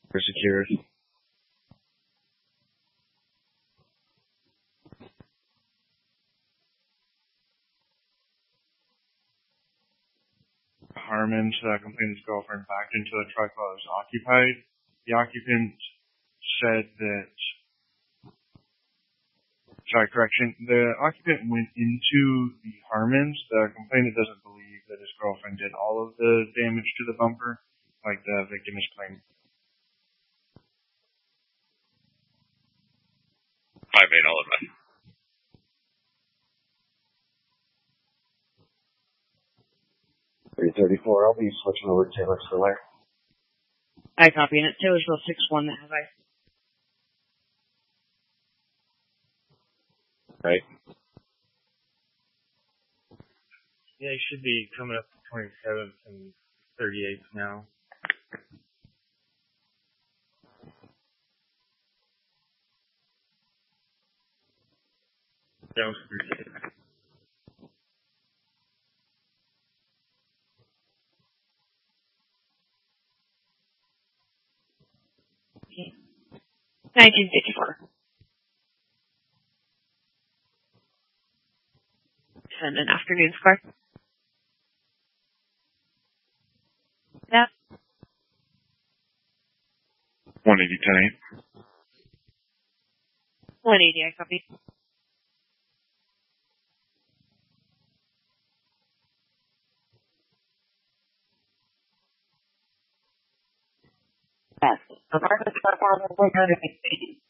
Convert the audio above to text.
We're secured. Harmon complained his girlfriend backed into a truck while it was occupied. The occupant said that... The occupant went into the Harmons. The complainant doesn't believe that his girlfriend did all of the damage to the bumper, like the victim is claiming. 5-8, all of that. I'll be switching over to Taylorsville. I copy, and it's Taylorsville 6-1 that have I. Right. Yeah, he should be coming up to 27th and 38th now. Jones 38. Okay. 1954. And an afternoon square. Yeah. 180, 10-8. 180, I copy. Yes. Apartment 4,150.